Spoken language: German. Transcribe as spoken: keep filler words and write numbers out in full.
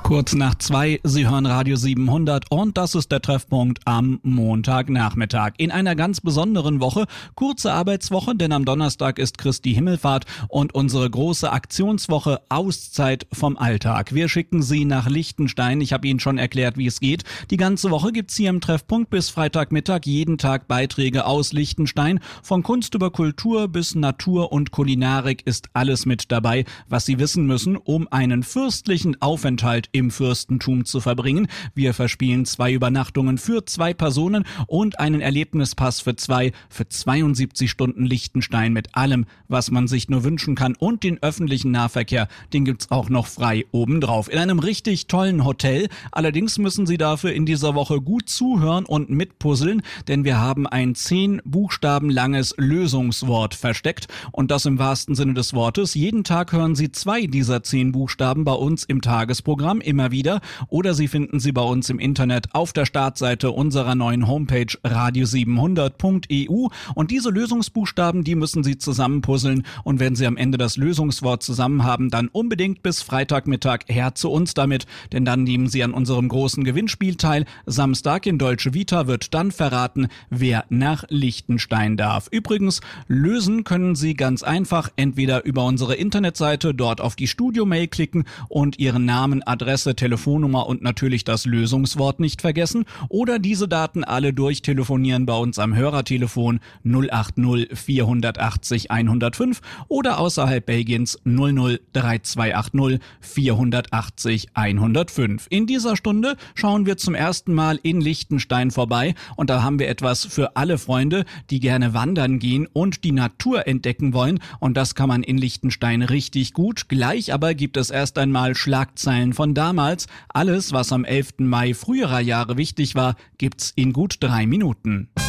Kurz nach zwei, Sie hören Radio siebenhundert und das ist der Treffpunkt am Montagnachmittag. In einer ganz besonderen Woche, kurze Arbeitswoche, denn am Donnerstag ist Christi Himmelfahrt und unsere große Aktionswoche Auszeit vom Alltag. Wir schicken Sie nach Liechtenstein, ich habe Ihnen schon erklärt, wie es geht. Die ganze Woche gibt's hier im Treffpunkt bis Freitagmittag jeden Tag Beiträge aus Liechtenstein. Von Kunst über Kultur bis Natur und Kulinarik ist alles mit dabei, was Sie wissen müssen, um einen fürstlichen Aufenthalt im Fürstentum zu verbringen. Wir verspielen zwei Übernachtungen für zwei Personen und einen Erlebnispass für zwei für zweiundsiebzig Stunden Liechtenstein mit allem, was man sich nur wünschen kann, und den öffentlichen Nahverkehr, den gibt's auch noch frei obendrauf. In einem richtig tollen Hotel. Allerdings müssen Sie dafür in dieser Woche gut zuhören und mitpuzzeln, denn wir haben ein zehn Buchstaben langes Lösungswort versteckt und das im wahrsten Sinne des Wortes. Jeden Tag hören Sie zwei dieser zehn Buchstaben bei uns im Tagesprogramm immer wieder, oder Sie finden sie bei uns im Internet auf der Startseite unserer neuen Homepage radio siebenhundert punkt e u, und diese Lösungsbuchstaben, die müssen Sie zusammenpuzzeln, und wenn Sie am Ende das Lösungswort zusammen haben, dann unbedingt bis Freitagmittag her zu uns damit, denn dann nehmen Sie an unserem großen Gewinnspiel teil. Samstag in Deutsche Vita wird dann verraten, wer nach Liechtenstein darf. Übrigens, lösen können Sie ganz einfach, entweder über unsere Internetseite, dort auf die Studio-Mail klicken und Ihren Namen, Adresse, Telefonnummer und natürlich das Lösungswort nicht vergessen, oder diese Daten alle durchtelefonieren bei uns am Hörertelefon null acht null vierhundertachtzig hundertfünf oder außerhalb Belgiens null null drei zwei acht null vierhundertachtzig hundertfünf. In dieser Stunde schauen wir zum ersten Mal in Liechtenstein vorbei, und da haben wir etwas für alle Freunde, die gerne wandern gehen und die Natur entdecken wollen, und das kann man in Liechtenstein richtig gut. Gleich aber gibt es erst einmal Schlagzeilen von damals. Alles, was am elften Mai früherer Jahre wichtig war, gibt's in gut drei Minuten.